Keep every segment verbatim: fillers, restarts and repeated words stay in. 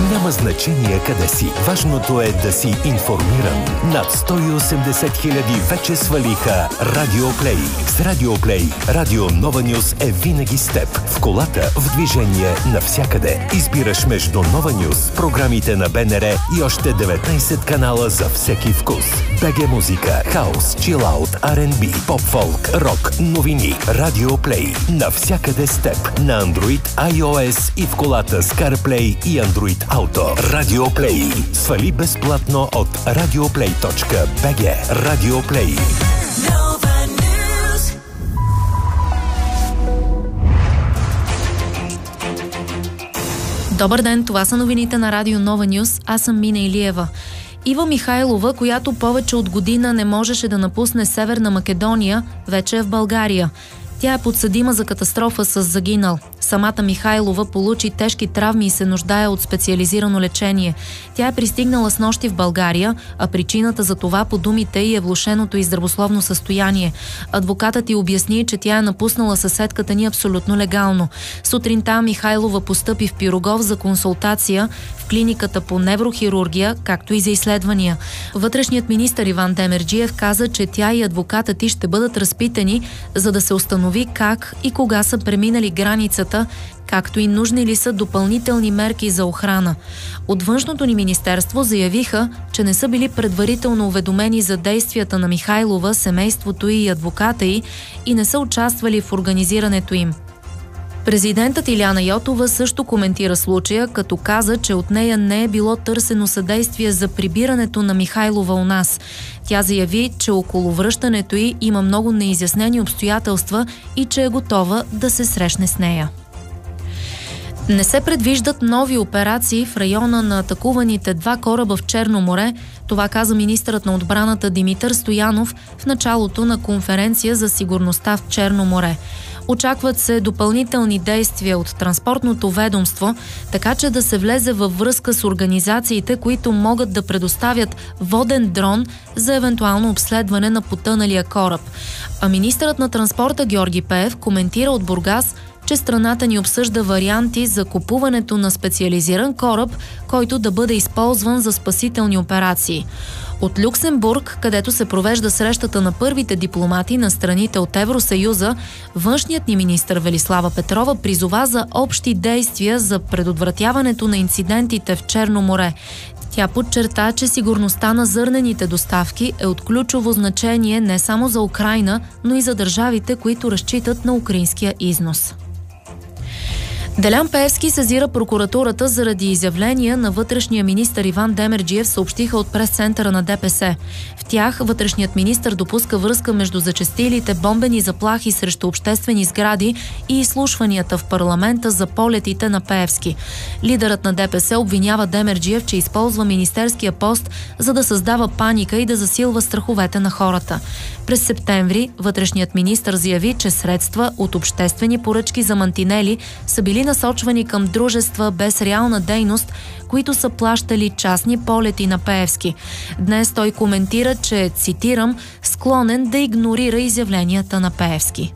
Няма значение къде си. Важното е да си информиран. Над сто и осемдесет хиляди вече свалиха Радио Плей. С Радио Плей, Радио Нова Нюз е винаги с теб. В колата, в движение, навсякъде. Избираш между Нова Нюз, програмите на БНР и още деветнайсет канала за всеки вкус. БГ музика, хаус, чилаут, Ар енд Би, поп-фолк, рок, новини. Радио Плей. Навсякъде с теб. На Android, iOS и в колата с CarPlay и Android Auto. Радио Плей. Свали безплатно от радиоплей точка би джи. Радио Плей. Добър ден, това са новините на Радио Нова Нюз. Аз съм Мина Илиева. Ива Михайлова, която повече от година не можеше да напусне Северна Македония, вече е в България. Тя е подсъдима за катастрофа с загинал. Самата Михайлова получи тежки травми и се нуждае от специализирано лечение. Тя е пристигнала снощи в България, а причината за това, по думите й, е влошеното й здравословно състояние. Адвокатът й обясни, че тя е напуснала съседката ни абсолютно легално. Сутринта Михайлова постъпи в Пирогов за консултация в клиниката по неврохирургия, както и за изследвания. Вътрешният министър Иван Демерджиев каза, че тя и адвокатът й ще бъдат разпитани, за да се установи как и кога са преминали границата, както и нужни ли са допълнителни мерки за охрана. От Външното ни министерство заявиха, че не са били предварително уведомени за действията на Михайлова, семейството й и адвоката й и не са участвали в организирането им. Президентът Илияна Йотова също коментира случая, като каза, че от нея не е било търсено съдействие за прибирането на Михайлова у нас. Тя заяви, че около връщането й има много неизяснени обстоятелства и че е готова да се срещне с нея. Не се предвиждат нови операции в района на атакуваните два кораба в Черно море. Това каза министърът на отбраната Димитър Стоянов в началото на конференция за сигурността в Черно море. Очакват се допълнителни действия от транспортното ведомство, така че да се влезе във връзка с организациите, които могат да предоставят воден дрон за евентуално обследване на потъналия кораб. А министърът на транспорта Георги Пеев коментира от Бургас, че страната ни обсъжда варианти за купуването на специализиран кораб, който да бъде използван за спасителни операции. От Люксембург, където се провежда срещата на първите дипломати на страните от Евросъюза, външният ни министър Велислава Петрова призова за общи действия за предотвратяването на инцидентите в Черно море. Тя подчерта, че сигурността на зърнените доставки е от ключово значение не само за Украйна, но и за държавите, които разчитат на украинския износ. Делян Пеевски сезира прокуратурата заради изявления на вътрешния министър Иван Демерджиев, съобщиха от прес-центъра на ДПС. В тях вътрешният министър допуска връзка между зачестилите бомбени заплахи срещу обществени сгради и изслушванията в парламента за полетите на Пеевски. Лидерът на ДПС обвинява Демерджиев, че използва министерския пост, за да създава паника и да засилва страховете на хората. През септември вътрешният министър заяви, че средства от обществени поръчки за мантинели са били насочвани към дружества без реална дейност, които са плащали частни полети на Пеевски. Днес той коментира, че е, цитирам, склонен да игнорира изявленията на Пеевски.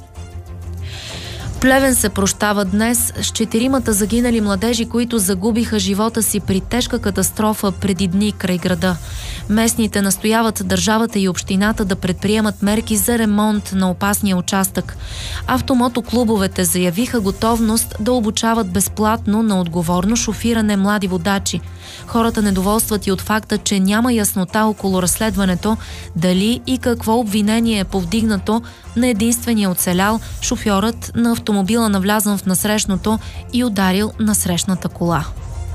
Плевен се прощава днес с четиримата загинали младежи, които загубиха живота си при тежка катастрофа преди дни край града. Местните настояват държавата и общината да предприемат мерки за ремонт на опасния участък. Автомотоклубовете заявиха готовност да обучават безплатно на отговорно шофиране млади водачи. Хората недоволстват и от факта, че няма яснота около разследването, дали и какво обвинение е повдигнато на единствения оцелял, шофьорът на автомобила навлязан в насрещното и ударил насрещната кола.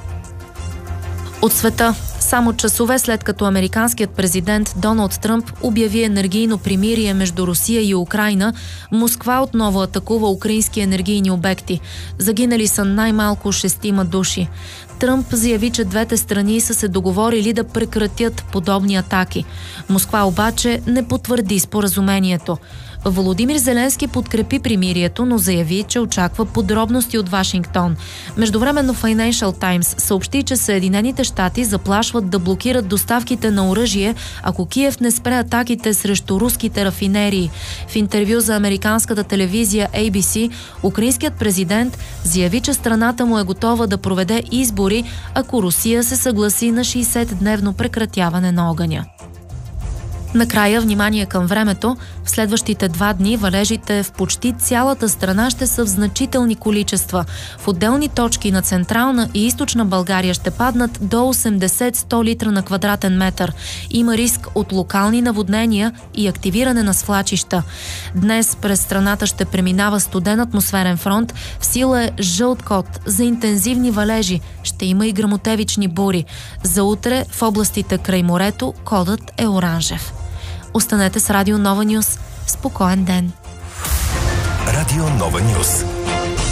От света. Само часове след като американският президент Доналд Тръмп обяви енергийно примирие между Русия и Украйна, Москва отново атакува украински енергийни обекти. Загинали са най-малко шестима души. Тръмп заяви, че двете страни са се договорили да прекратят подобни атаки. Москва обаче не потвърди споразумението. Володимир Зеленски подкрепи примирието, но заяви, че очаква подробности от Вашингтон. Междувременно Financial Times съобщи, че Съединените щати заплашват да блокират доставките на оръжие, ако Киев не спре атаките срещу руските рафинерии. В интервю за американската телевизия Ей Би Си, украинският президент заяви, че страната му е готова да проведе избори, ако Русия се съгласи на шейсетдневно прекратяване на огъня. Накрая, внимание към времето. В следващите два дни валежите в почти цялата страна ще са в значителни количества. В отделни точки на централна и източна България ще паднат до осемдесет до сто литра на квадратен метър. Има риск от локални наводнения и активиране на свлачища. Днес през страната ще преминава студен атмосферен фронт. В сила е жълт код за интензивни валежи. Ще има и гръмотевични бури. За утре в областите край морето кодът е оранжев. Останете с Радио Нова Нюс. Спокоен ден! Радио Нова Нюс.